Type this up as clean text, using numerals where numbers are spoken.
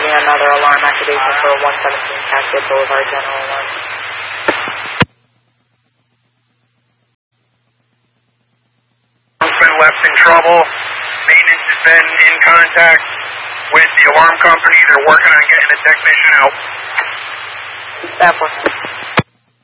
requesting another alarm activation for 117 Cascade Boulevard, General 1. Been left in trouble. Maintenance has been in contact with the alarm company. They're working on getting a technician out. That one.